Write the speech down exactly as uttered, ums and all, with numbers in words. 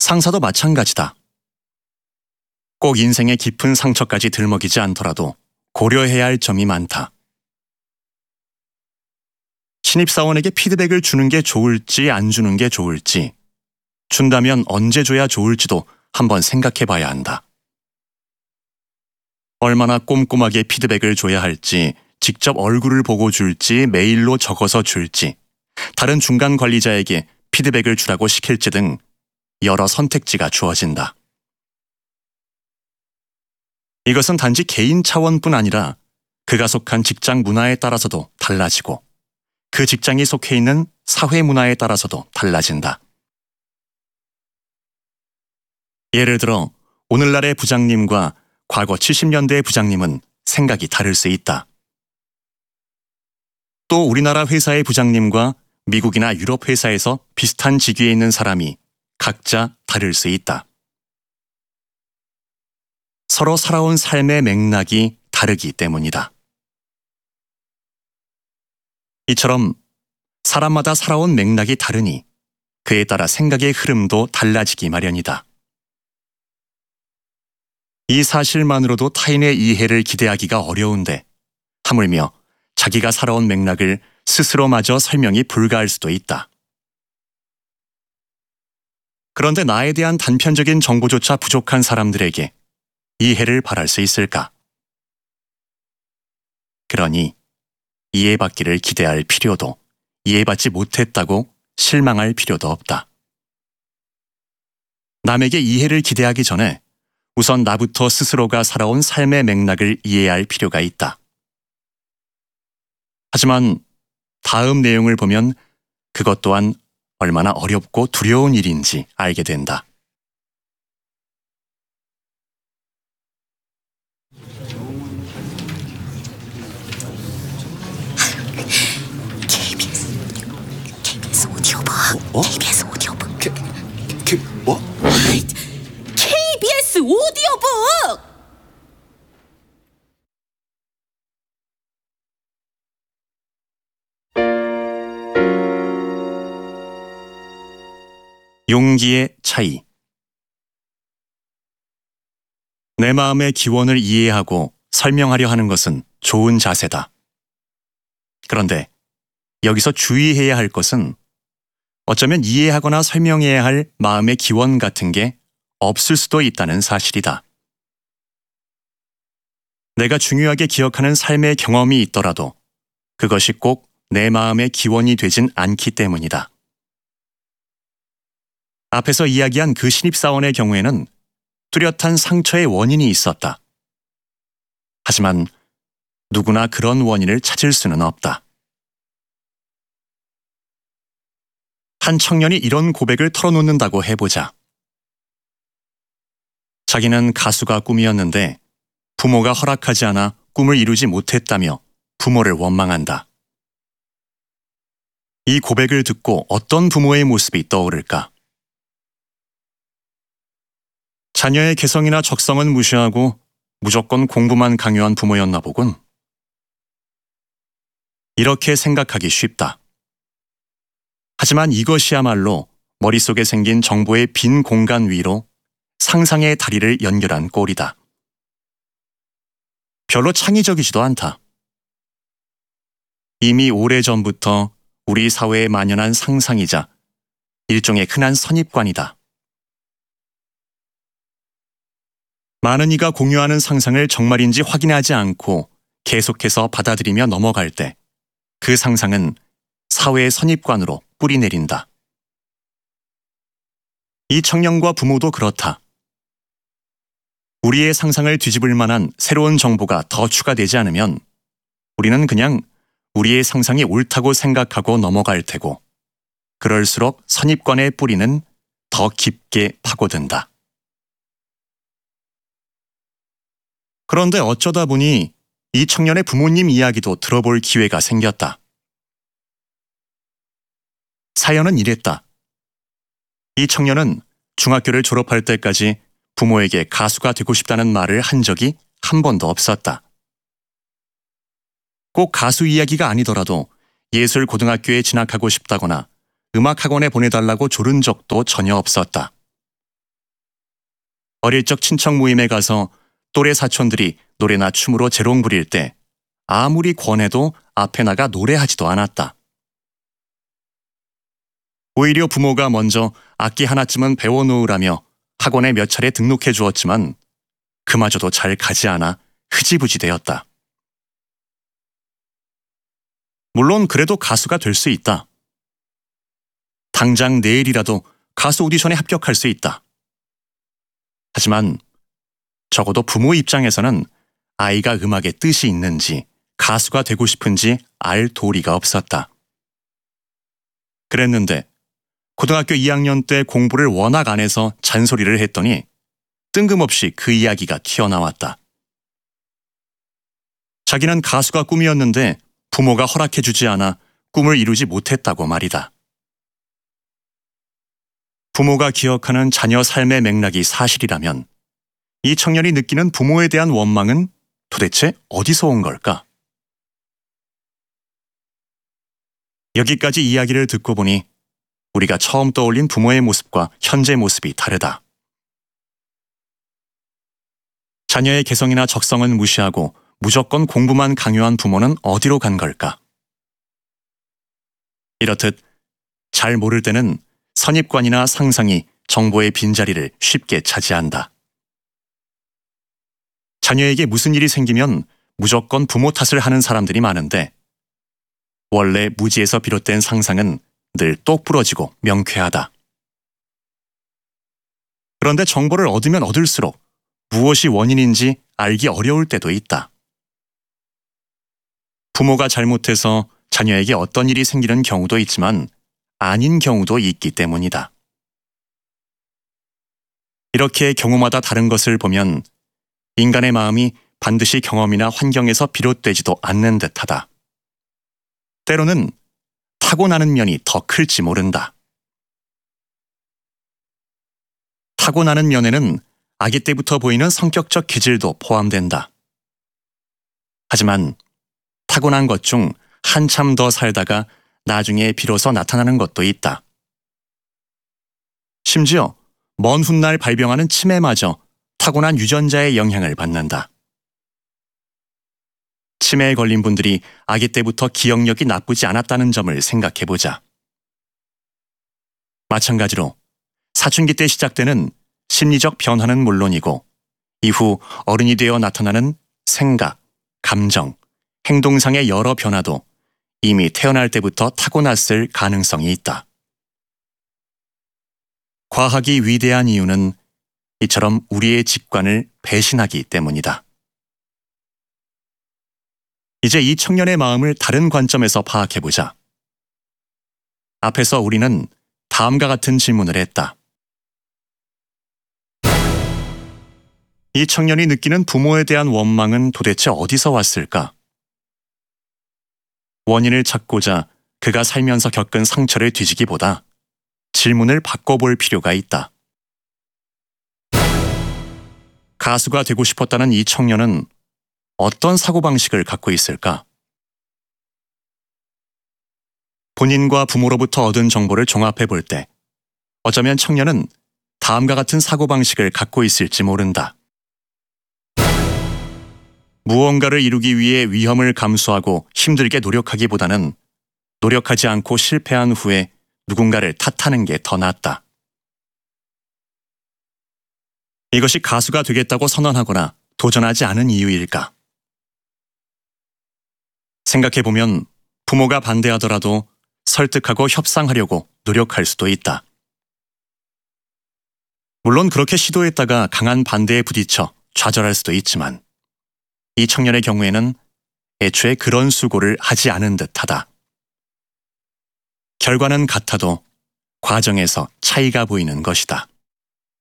상사도 마찬가지다. 꼭 인생의 깊은 상처까지 들먹이지 않더라도 고려해야 할 점이 많다. 신입사원에게 피드백을 주는 게 좋을지 안 주는 게 좋을지, 준다면 언제 줘야 좋을지도 한번 생각해 봐야 한다. 얼마나 꼼꼼하게 피드백을 줘야 할지, 직접 얼굴을 보고 줄지, 메일로 적어서 줄지, 다른 중간 관리자에게 피드백을 주라고 시킬지 등 여러 선택지가 주어진다. 이것은 단지 개인 차원뿐 아니라 그가 속한 직장 문화에 따라서도 달라지고 그 직장이 속해 있는 사회 문화에 따라서도 달라진다. 예를 들어 오늘날의 부장님과 과거 칠십 년대의 부장님은 생각이 다를 수 있다. 또 우리나라 회사의 부장님과 미국이나 유럽 회사에서 비슷한 직위에 있는 사람이 각자 다를 수 있다. 서로 살아온 삶의 맥락이 다르기 때문이다. 이처럼 사람마다 살아온 맥락이 다르니 그에 따라 생각의 흐름도 달라지기 마련이다. 이 사실만으로도 타인의 이해를 기대하기가 어려운데 하물며 자기가 살아온 맥락을 스스로마저 설명이 불가할 수도 있다. 그런데 나에 대한 단편적인 정보조차 부족한 사람들에게 이해를 바랄 수 있을까? 그러니 이해받기를 기대할 필요도, 이해받지 못했다고 실망할 필요도 없다. 남에게 이해를 기대하기 전에 우선 나부터 스스로가 살아온 삶의 맥락을 이해할 필요가 있다. 하지만 다음 내용을 보면 그것 또한 얼마나 어렵고 두려운 일인지 알게 된다. 케이비에스 오디오북. 어? 케이비에스 오디오북. 케, 케, 뭐? 케이비에스 오디오북! 용기의 차이. 내 마음의 기원을 이해하고 설명하려 하는 것은 좋은 자세다. 그런데 여기서 주의해야 할 것은 어쩌면 이해하거나 설명해야 할 마음의 기원 같은 게 없을 수도 있다는 사실이다. 내가 중요하게 기억하는 삶의 경험이 있더라도 그것이 꼭 내 마음의 기원이 되진 않기 때문이다. 앞에서 이야기한 그 신입사원의 경우에는 뚜렷한 상처의 원인이 있었다. 하지만 누구나 그런 원인을 찾을 수는 없다. 한 청년이 이런 고백을 털어놓는다고 해보자. 자기는 가수가 꿈이었는데 부모가 허락하지 않아 꿈을 이루지 못했다며 부모를 원망한다. 이 고백을 듣고 어떤 부모의 모습이 떠오를까? 자녀의 개성이나 적성은 무시하고 무조건 공부만 강요한 부모였나 보군. 이렇게 생각하기 쉽다. 하지만 이것이야말로 머릿속에 생긴 정보의 빈 공간 위로 상상의 다리를 연결한 꼴이다. 별로 창의적이지도 않다. 이미 오래전부터 우리 사회에 만연한 상상이자 일종의 흔한 선입관이다. 많은 이가 공유하는 상상을 정말인지 확인하지 않고 계속해서 받아들이며 넘어갈 때 그 상상은 사회의 선입관으로 뿌리 내린다. 이 청년과 부모도 그렇다. 우리의 상상을 뒤집을 만한 새로운 정보가 더 추가되지 않으면 우리는 그냥 우리의 상상이 옳다고 생각하고 넘어갈 테고 그럴수록 선입관의 뿌리는 더 깊게 파고든다. 그런데 어쩌다 보니 이 청년의 부모님 이야기도 들어볼 기회가 생겼다. 사연은 이랬다. 이 청년은 중학교를 졸업할 때까지 부모에게 가수가 되고 싶다는 말을 한 적이 한 번도 없었다. 꼭 가수 이야기가 아니더라도 예술고등학교에 진학하고 싶다거나 음악학원에 보내달라고 조른 적도 전혀 없었다. 어릴 적 친척 모임에 가서 또래 사촌들이 노래나 춤으로 재롱 부릴 때 아무리 권해도 앞에 나가 노래하지도 않았다. 오히려 부모가 먼저 악기 하나쯤은 배워놓으라며 학원에 몇 차례 등록해 주었지만 그마저도 잘 가지 않아 흐지부지 되었다. 물론 그래도 가수가 될 수 있다. 당장 내일이라도 가수 오디션에 합격할 수 있다. 하지만 적어도 부모 입장에서는 아이가 음악에 뜻이 있는지 가수가 되고 싶은지 알 도리가 없었다. 그랬는데 고등학교 이 학년 때 공부를 워낙 안 해서 잔소리를 했더니 뜬금없이 그 이야기가 튀어나왔다. 자기는 가수가 꿈이었는데 부모가 허락해주지 않아 꿈을 이루지 못했다고 말이다. 부모가 기억하는 자녀 삶의 맥락이 사실이라면 이 청년이 느끼는 부모에 대한 원망은 도대체 어디서 온 걸까? 여기까지 이야기를 듣고 보니 우리가 처음 떠올린 부모의 모습과 현재 모습이 다르다. 자녀의 개성이나 적성은 무시하고 무조건 공부만 강요한 부모는 어디로 간 걸까? 이렇듯 잘 모를 때는 선입관이나 상상이 정보의 빈자리를 쉽게 차지한다. 자녀에게 무슨 일이 생기면 무조건 부모 탓을 하는 사람들이 많은데 원래 무지에서 비롯된 상상은 늘 똑부러지고 명쾌하다. 그런데 정보를 얻으면 얻을수록 무엇이 원인인지 알기 어려울 때도 있다. 부모가 잘못해서 자녀에게 어떤 일이 생기는 경우도 있지만 아닌 경우도 있기 때문이다. 이렇게 경우마다 다른 것을 보면 인간의 마음이 반드시 경험이나 환경에서 비롯되지도 않는 듯하다. 때로는 타고나는 면이 더 클지 모른다. 타고나는 면에는 아기 때부터 보이는 성격적 기질도 포함된다. 하지만 타고난 것 중 한참 더 살다가 나중에 비로소 나타나는 것도 있다. 심지어 먼 훗날 발병하는 치매마저 타고난 유전자의 영향을 받는다. 치매에 걸린 분들이 아기 때부터 기억력이 나쁘지 않았다는 점을 생각해보자. 마찬가지로 사춘기 때 시작되는 심리적 변화는 물론이고 이후 어른이 되어 나타나는 생각, 감정, 행동상의 여러 변화도 이미 태어날 때부터 타고났을 가능성이 있다. 과학이 위대한 이유는 이처럼 우리의 직관을 배신하기 때문이다. 이제 이 청년의 마음을 다른 관점에서 파악해보자. 앞에서 우리는 다음과 같은 질문을 했다. 이 청년이 느끼는 부모에 대한 원망은 도대체 어디서 왔을까? 원인을 찾고자 그가 살면서 겪은 상처를 뒤지기보다 질문을 바꿔볼 필요가 있다. 가수가 되고 싶었다는 이 청년은 어떤 사고방식을 갖고 있을까? 본인과 부모로부터 얻은 정보를 종합해 볼 때 어쩌면 청년은 다음과 같은 사고방식을 갖고 있을지 모른다. 무언가를 이루기 위해 위험을 감수하고 힘들게 노력하기보다는 노력하지 않고 실패한 후에 누군가를 탓하는 게 더 낫다. 이것이 가수가 되겠다고 선언하거나 도전하지 않은 이유일까? 생각해보면 부모가 반대하더라도 설득하고 협상하려고 노력할 수도 있다. 물론 그렇게 시도했다가 강한 반대에 부딪혀 좌절할 수도 있지만 이 청년의 경우에는 애초에 그런 수고를 하지 않은 듯하다. 결과는 같아도 과정에서 차이가 보이는 것이다.